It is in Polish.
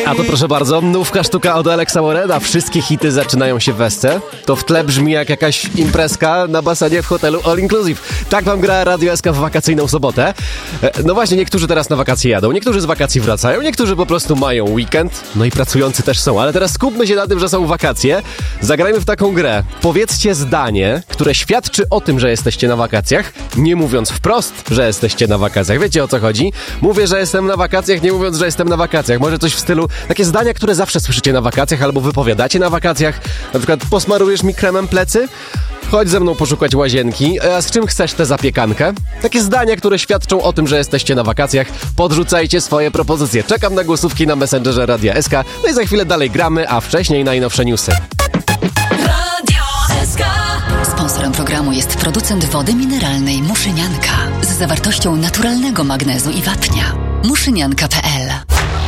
A to proszę bardzo, nówka sztuka od Alexa Warrena. Wszystkie hity zaczynają się w esce. To w tle brzmi jak jakaś imprezka na basenie w hotelu All Inclusive. Tak wam gra Radio SK w wakacyjną sobotę. No właśnie, niektórzy teraz na wakacje jadą, niektórzy z wakacji wracają, niektórzy po prostu mają weekend. No i pracujący też są, ale teraz skupmy się na tym, że są wakacje. Zagrajmy w taką grę. Powiedzcie zdanie, które świadczy o tym, że jesteście na wakacjach, nie mówiąc wprost, że jesteście na wakacjach. Wiecie, o co chodzi? Mówię, że jestem na wakacjach, nie mówiąc, że jestem na wakacjach. Może coś w stylu, takie zdania, które zawsze słyszycie na wakacjach albo wypowiadacie na wakacjach. Na przykład, posmarujesz mi kremem plecy? Chodź ze mną poszukać łazienki. A z czym chcesz tę zapiekankę? Takie zdania, które świadczą o tym, że jesteście na wakacjach. Podrzucajcie swoje propozycje. Czekam na głosówki na Messengerze Radia SK. No i za chwilę dalej gramy, a wcześniej najnowsze newsy. Radio SK. Sponsorem programu jest producent wody mineralnej Muszynianka z zawartością naturalnego magnezu i wapnia. Muszynianka.pl